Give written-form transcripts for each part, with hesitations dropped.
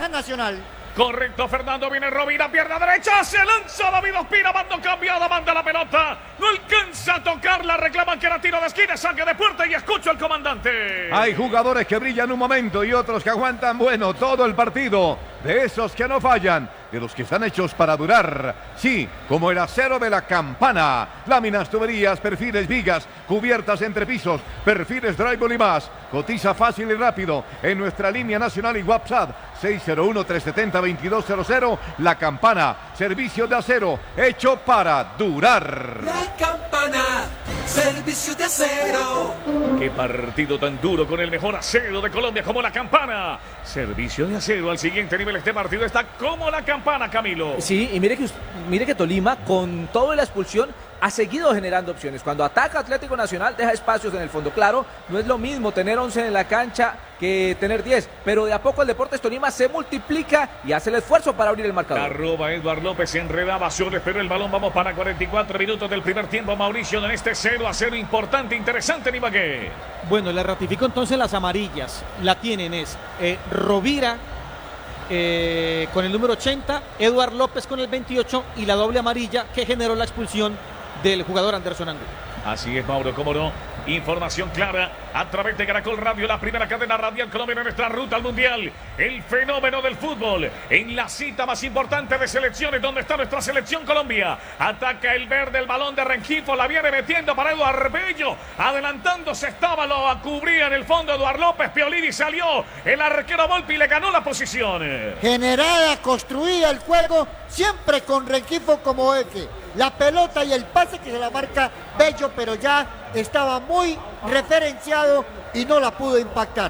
ventaja Nacional. Correcto, Fernando, viene Rovira, pierna derecha, se lanza David Ospina, mando cambiado, manda la pelota, no alcanza a tocarla, reclaman que era tiro de esquina, saque de puerta y escucho al comandante. Hay jugadores que brillan un momento y otros que aguantan, bueno, todo el partido, de esos que no fallan, de los que están hechos para durar, sí, como el acero de la campana, láminas, tuberías, perfiles, vigas, cubiertas entre pisos, perfiles, drywall y más, cotiza fácil y rápido en nuestra línea nacional y WhatsApp 601-370-2200, La Campana, servicio de acero, hecho para durar. La Campana, servicio de acero. Qué partido tan duro con el mejor acero de Colombia como La Campana. Servicio de acero al siguiente nivel. Este partido está como La Campana, Camilo. Sí, y mire que Tolima, con toda la expulsión, ha seguido generando opciones. Cuando ataca Atlético Nacional, deja espacios en el fondo. Claro, no es lo mismo tener 11 en la cancha que tener 10, pero de a poco el Deportes Tolima se multiplica y hace el esfuerzo para abrir el marcador. Arroba Eduard López, se enredaba, solo esperó el balón. Vamos para 44 minutos del primer tiempo, Mauricio, en este 0-0 importante, interesante en Ibagué. Bueno, le ratifico entonces las amarillas. La tienen es Rovira con el número 80, Eduard López con el 28 y la doble amarilla que generó la expulsión del jugador Anderson Angulo. Así es, Mauro, cómo no. Información clara a través de Caracol Radio, la primera cadena radial colombiana en nuestra ruta al Mundial. El fenómeno del fútbol en la cita más importante de selecciones, donde está nuestra selección Colombia. Ataca el verde, el balón de Rengifo, la viene metiendo para Eduard Bello. Adelantándose estaba, lo cubría en el fondo Eduard López, Piolini salió. El arquero Volpi le ganó la posición. Generada, construida el juego, siempre con Rengifo como eje. La pelota y el pase que se la marca Bello, pero ya estaba muy referenciado y no la pudo impactar.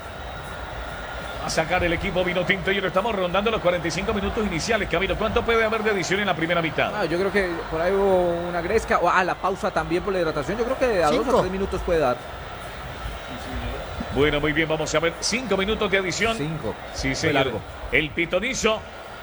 A sacar el equipo Vinotinto y ahora estamos rondando los 45 minutos iniciales. Camilo, ¿cuánto puede haber de adición en la primera mitad? Yo creo que por ahí hubo una gresca, o la pausa también por la hidratación. Yo creo que a 2 o 3 minutos puede dar. Bueno, muy bien, vamos a ver. 5 minutos de adición. 5. Sí, señor. Largo. El pitonizo.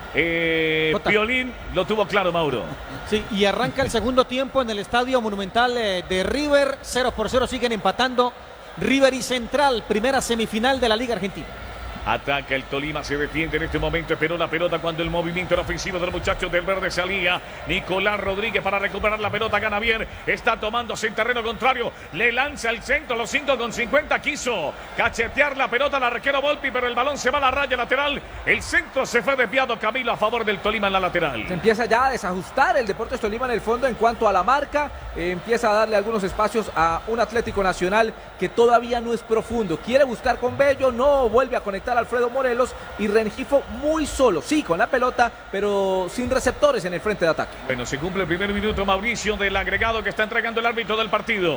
Piolín lo tuvo claro, Mauro. Sí, y arranca el segundo tiempo en el Estadio Monumental de River. 0-0 siguen empatando River y Central, primera semifinal de la Liga Argentina. Ataca el Tolima, se defiende en este momento, esperó la pelota cuando el movimiento era ofensivo de los muchachos del verde salía. Nicolás Rodríguez para recuperar la pelota, gana bien, está tomándose en terreno contrario, le lanza el centro, los 5:50, quiso cachetear la pelota al arquero Volpi, pero el balón se va a la raya lateral, el centro se fue desviado, Camilo, a favor del Tolima en la lateral. Se empieza ya a desajustar el Deportes Tolima en el fondo en cuanto a la marca, empieza a darle algunos espacios a un Atlético Nacional que todavía no es profundo, quiere buscar con Bello, no vuelve a conectar Alfredo Morelos y Rengifo muy solo, sí, con la pelota, pero sin receptores en el frente de ataque. Bueno, se cumple el primer minuto, Mauricio, del agregado que está entregando el árbitro del partido.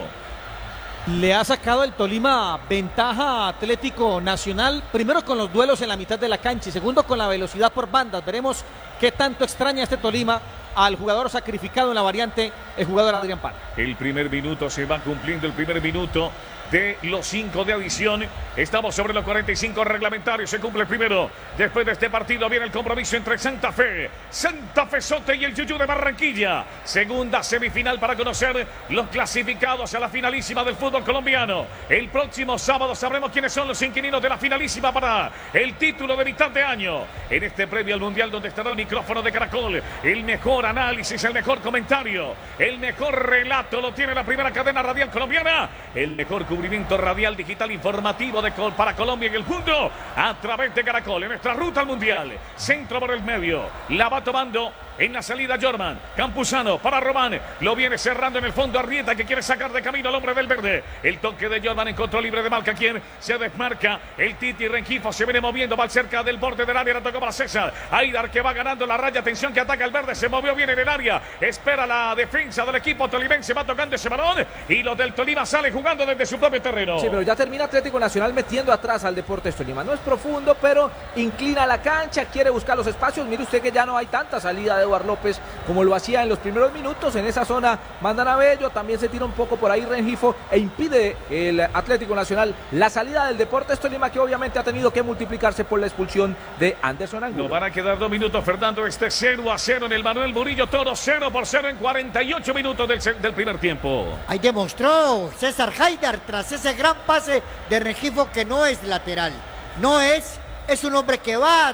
Le ha sacado el Tolima ventaja a Atlético Nacional, primero con los duelos en la mitad de la cancha y segundo con la velocidad por bandas. Veremos qué tanto extraña este Tolima al jugador sacrificado en la variante, el jugador Adrián Parra. El primer minuto, se va cumpliendo el primer minuto de los 5 de adición. Estamos sobre los 45 reglamentarios. Se cumple el primero. Después de este partido viene el compromiso entre Santa Fe Sote y el Yuyú de Barranquilla. Segunda semifinal para conocer los clasificados a la finalísima del fútbol colombiano. El próximo sábado sabremos quiénes son los inquilinos de la finalísima para el título de mitad de año. En este premio al Mundial, donde estará el micrófono de Caracol, el mejor análisis, el mejor comentario, el mejor relato lo tiene la primera cadena radial colombiana, el mejor cubrimiento radial digital informativo para Colombia y el mundo a través de Caracol en nuestra ruta al Mundial. Centro por el medio, la va tomando en la salida Jorman, Campuzano para Román, lo viene cerrando en el fondo Arrieta, que quiere sacar de camino al hombre del verde. El toque de Jorman en control libre de marca, quien se desmarca, el Titi Rengifo se viene moviendo, va cerca del borde del área, la tocó para César Aidar, que va ganando la raya, atención que ataca el verde, se movió bien en el área, espera la defensa del equipo tolimense, va tocando ese balón y los del Tolima salen jugando desde su propio terreno. Sí, pero ya termina Atlético Nacional metiendo atrás al Deportes Tolima, no es profundo, pero inclina la cancha, quiere buscar los espacios. Mire usted que ya no hay tanta salida de Eduard López como lo hacía en los primeros minutos. En esa zona mandan a Bello, también se tira un poco por ahí Rengifo e impide el Atlético Nacional la salida del Deportes Tolima, que obviamente ha tenido que multiplicarse por la expulsión de Anderson Angulo. No van a quedar 2 minutos, Fernando, 0-0 en el Manuel Murillo Toro, 0-0 en 48 minutos del primer tiempo. Ahí demostró César Aidar tras ese gran pase de Rengifo que no es lateral, no es un hombre que va